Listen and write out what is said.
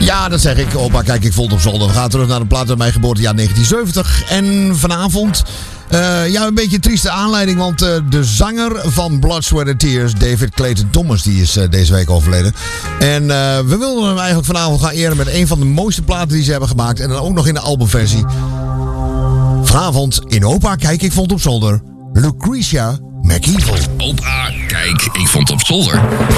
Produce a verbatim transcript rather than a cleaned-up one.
Ja, dat zeg ik. Opa, kijk, ik vond op zolder. We gaan terug naar de plaat uit mijn geboortejaar negentien zeventig. En vanavond, uh, ja, een beetje een trieste aanleiding. Want uh, de zanger van Blood, Sweat and Tears, David Clayton Thomas, die is uh, deze week overleden. En uh, we wilden hem eigenlijk vanavond gaan eren met een van de mooiste platen die ze hebben gemaakt. En dan ook nog in de albumversie. Vanavond in Opa, kijk, ik vond op zolder. Lucretia McEvil. Opa, kijk, ik vond op zolder.